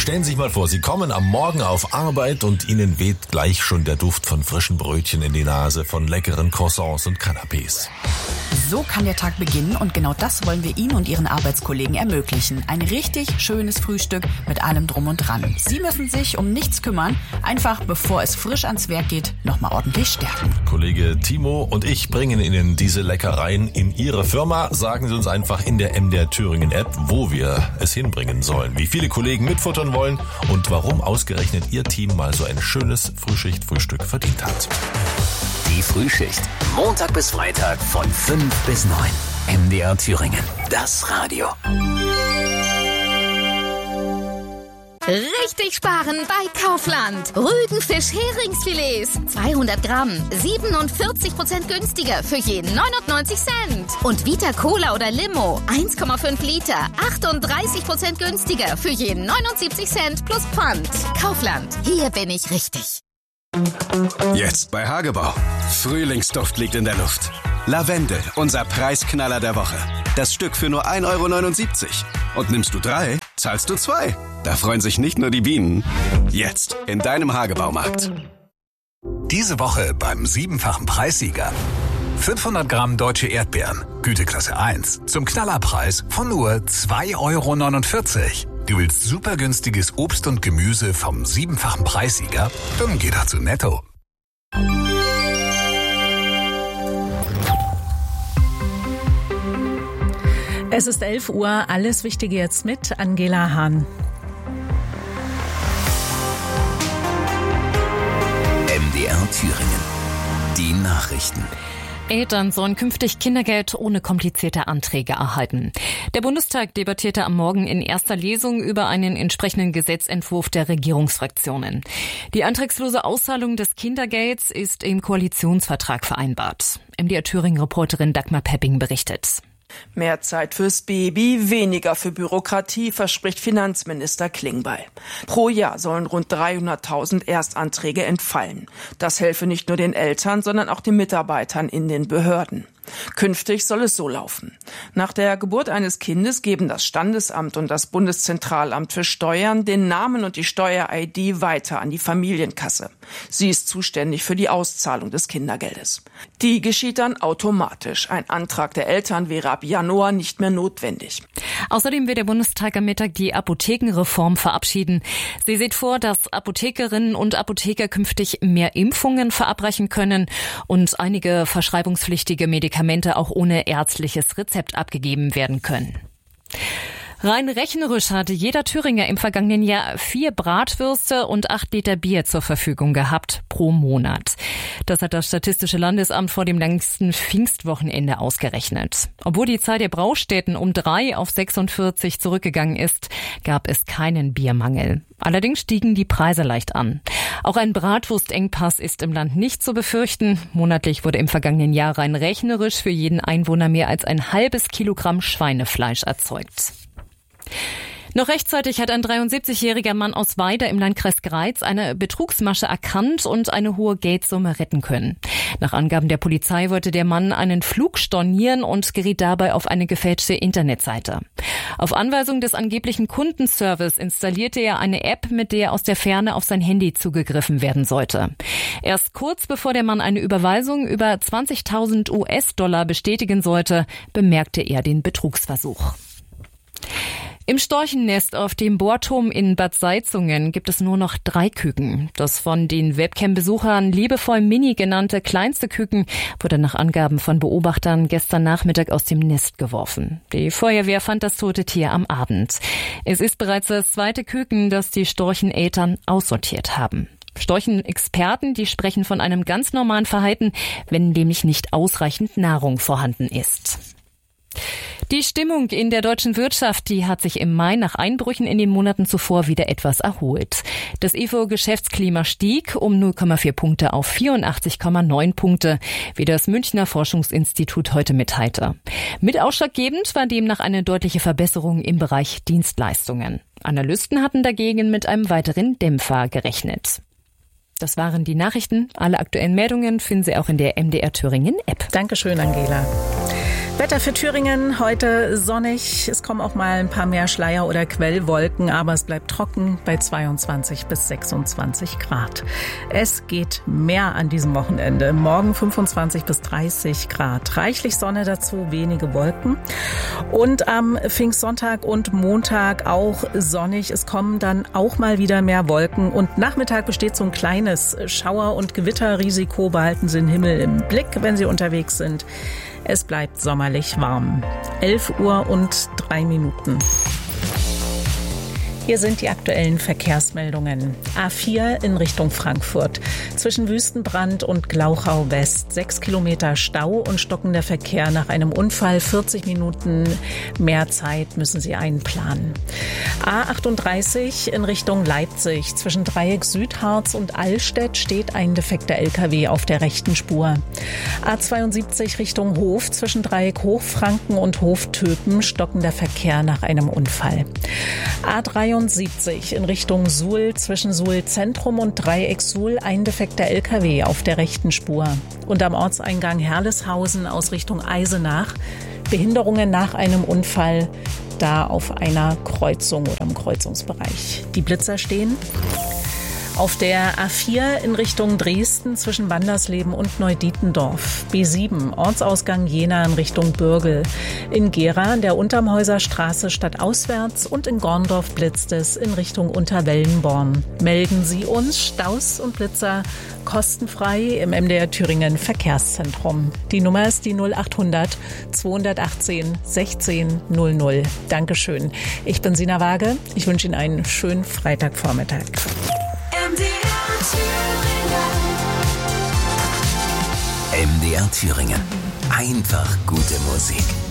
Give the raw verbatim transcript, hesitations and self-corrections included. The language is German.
Stellen Sie sich mal vor, Sie kommen am Morgen auf Arbeit und Ihnen weht gleich schon der Duft von frischen Brötchen in die Nase, von leckeren Croissants und Canapés. So kann der Tag beginnen und genau das wollen wir Ihnen und Ihren Arbeitskollegen ermöglichen. Ein richtig schönes Frühstück mit allem Drum und Dran. Sie müssen sich um nichts kümmern, einfach bevor es frisch ans Werk geht, nochmal ordentlich stärken. Kollege Timo und ich bringen Ihnen diese Leckereien in Ihre Firma. Sagen Sie uns einfach in der M D R Thüringen App, wo wir es hinbringen sollen, wie viele Kollegen mitfuttern wollen und warum ausgerechnet Ihr Team mal so ein schönes Frühschicht-Frühstück verdient hat. Die Frühschicht. Montag bis Freitag von fünf bis neun. M D R Thüringen. Das Radio. Richtig sparen bei Kaufland. Rügenfisch Heringsfilets. zweihundert Gramm. siebenundvierzig Prozent günstiger für jeden neunundneunzig Cent. Und Vita Cola oder Limo. eins Komma fünf Liter. achtunddreißig Prozent günstiger für jeden neunundsiebzig Cent plus Pfand. Kaufland. Hier bin ich richtig. Jetzt bei Hagebau. Frühlingsduft liegt in der Luft. Lavendel, unser Preisknaller der Woche. Das Stück für nur ein Euro neunundsiebzig. Und nimmst du drei, zahlst du zwei. Da freuen sich nicht nur die Bienen. Jetzt in deinem Hagebaumarkt. Diese Woche beim siebenfachen Preissieger. fünfhundert Gramm deutsche Erdbeeren, Güteklasse eins, zum Knallerpreis von nur zwei Euro neunundvierzig. Du willst super günstiges Obst und Gemüse vom siebenfachen Preissieger? Dann geh doch zu Netto. Es ist elf Uhr, alles Wichtige jetzt mit Angela Hahn. M D R Thüringen. Die Nachrichten. Eltern sollen künftig Kindergeld ohne komplizierte Anträge erhalten. Der Bundestag debattierte am Morgen in erster Lesung über einen entsprechenden Gesetzentwurf der Regierungsfraktionen. Die antragslose Auszahlung des Kindergelds ist im Koalitionsvertrag vereinbart. M D R Thüringen-Reporterin Dagmar Pepping berichtet. Mehr Zeit fürs Baby, weniger für Bürokratie, verspricht Finanzminister Klingbeil. Pro Jahr sollen rund dreihunderttausend Erstanträge entfallen. Das helfe nicht nur den Eltern, sondern auch den Mitarbeitern in den Behörden. Künftig soll es so laufen. Nach der Geburt eines Kindes geben das Standesamt und das Bundeszentralamt für Steuern den Namen und die Steuer-I D weiter an die Familienkasse. Sie ist zuständig für die Auszahlung des Kindergeldes. Die geschieht dann automatisch. Ein Antrag der Eltern wäre ab Januar nicht mehr notwendig. Außerdem will der Bundestag am Mittag die Apothekenreform verabschieden. Sie sieht vor, dass Apothekerinnen und Apotheker künftig mehr Impfungen verabreichen können und einige verschreibungspflichtige Medikamente auch ohne ärztliches Rezept abgegeben werden können. Rein rechnerisch hatte jeder Thüringer im vergangenen Jahr vier Bratwürste und acht Liter Bier zur Verfügung gehabt pro Monat. Das hat das Statistische Landesamt vor dem längsten Pfingstwochenende ausgerechnet. Obwohl die Zahl der Braustätten um drei auf sechsundvierzig zurückgegangen ist, gab es keinen Biermangel. Allerdings stiegen die Preise leicht an. Auch ein Bratwurstengpass ist im Land nicht zu befürchten. Monatlich wurde im vergangenen Jahr rein rechnerisch für jeden Einwohner mehr als ein halbes Kilogramm Schweinefleisch erzeugt. Noch rechtzeitig hat ein dreiundsiebzigjähriger Mann aus Weida im Landkreis Greiz eine Betrugsmasche erkannt und eine hohe Geldsumme retten können. Nach Angaben der Polizei wollte der Mann einen Flug stornieren und geriet dabei auf eine gefälschte Internetseite. Auf Anweisung des angeblichen Kundenservice installierte er eine App, mit der aus der Ferne auf sein Handy zugegriffen werden sollte. Erst kurz bevor der Mann eine Überweisung über zwanzigtausend U S-Dollar bestätigen sollte, bemerkte er den Betrugsversuch. Im Storchennest auf dem Bohrturm in Bad Salzungen gibt es nur noch drei Küken. Das von den Webcam-Besuchern liebevoll Mini genannte kleinste Küken wurde nach Angaben von Beobachtern gestern Nachmittag aus dem Nest geworfen. Die Feuerwehr fand das tote Tier am Abend. Es ist bereits das zweite Küken, das die Storcheneltern aussortiert haben. Storchenexperten, die sprechen von einem ganz normalen Verhalten, wenn nämlich nicht ausreichend Nahrung vorhanden ist. Die Stimmung in der deutschen Wirtschaft, die hat sich im Mai nach Einbrüchen in den Monaten zuvor wieder etwas erholt. Das I F O-Geschäftsklima stieg um null Komma vier Punkte auf vierundachtzig Komma neun Punkte, wie das Münchner Forschungsinstitut heute mitteilte. Mit ausschlaggebend war demnach eine deutliche Verbesserung im Bereich Dienstleistungen. Analysten hatten dagegen mit einem weiteren Dämpfer gerechnet. Das waren die Nachrichten. Alle aktuellen Meldungen finden Sie auch in der M D R Thüringen App. Dankeschön, Angela. Wetter für Thüringen, heute sonnig. Es kommen auch mal ein paar mehr Schleier- oder Quellwolken, aber es bleibt trocken bei zweiundzwanzig bis sechsundzwanzig Grad. Es geht mehr an diesem Wochenende. Morgen fünfundzwanzig bis dreißig Grad. Reichlich Sonne dazu, wenige Wolken. Und am Pfingstsonntag und Montag auch sonnig. Es kommen dann auch mal wieder mehr Wolken. Und Nachmittag besteht so ein kleines Schauer- und Gewitterrisiko. Behalten Sie den Himmel im Blick, wenn Sie unterwegs sind. Es bleibt sommerlich warm. elf Uhr und drei Minuten. Hier sind die aktuellen Verkehrsmeldungen. A vier in Richtung Frankfurt. Zwischen Wüstenbrand und Glauchau West. Sechs Kilometer Stau und stockender Verkehr nach einem Unfall. vierzig Minuten mehr Zeit müssen Sie einplanen. A achtunddreißig in Richtung Leipzig. Zwischen Dreieck Südharz und Allstedt steht ein defekter L K W auf der rechten Spur. A zweiundsiebzig Richtung Hof. Zwischen Dreieck Hochfranken und Hof Töpen stockender Verkehr nach einem Unfall. A dreiundsiebzig in Richtung Suhl, zwischen Suhl Zentrum und Dreieck Suhl ein defekter L K W auf der rechten Spur. Und am Ortseingang Herleshausen aus Richtung Eisenach Behinderungen nach einem Unfall, da auf einer Kreuzung oder im Kreuzungsbereich. Die Blitzer stehen. Auf der A vier in Richtung Dresden zwischen Wandersleben und Neudietendorf. B sieben, Ortsausgang Jena in Richtung Bürgel. In Gera an der Untermhäuser Straße stadtauswärts und in Gorndorf blitzt es in Richtung Unterwellenborn. Melden Sie uns Staus und Blitzer kostenfrei im M D R Thüringen Verkehrszentrum. Die Nummer ist die null achthundert zweihundertachtzehn sechzehn null null. Dankeschön. Ich bin Sina Waage. Ich wünsche Ihnen einen schönen Freitagvormittag. M D R Thüringen. Einfach gute Musik.